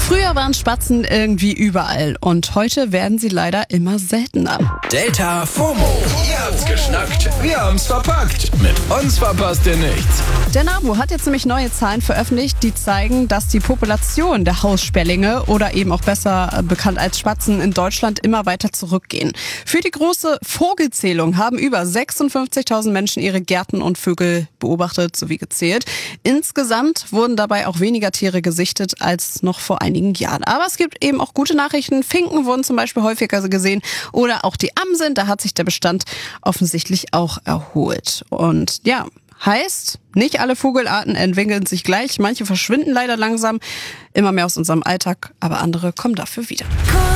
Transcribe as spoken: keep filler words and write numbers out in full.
Früher waren Spatzen irgendwie überall und heute werden sie leider immer seltener. Delta FOMO. Ihr habt's geschnackt, wir haben's verpackt. Mit uns verpasst ihr nichts. Der NABU hat jetzt nämlich neue Zahlen veröffentlicht, die zeigen, dass die Population der Haussperlinge oder eben auch besser bekannt als Spatzen in Deutschland immer weiter zurückgehen. Für die große Vogelzählung haben über sechsundfünfzigtausend Menschen ihre Gärten und Vögel beobachtet sowie gezählt. Insgesamt wurden dabei auch weniger Tiere gesichtet als noch vor einigen Jahren. Aber es gibt eben auch gute Nachrichten. Finken wurden zum Beispiel häufiger gesehen oder auch die Amseln. Da hat sich der Bestand offensichtlich auch erholt. Und ja, heißt, nicht alle Vogelarten entwickeln sich gleich. Manche verschwinden leider langsam, immer mehr aus unserem Alltag, aber andere kommen dafür wieder.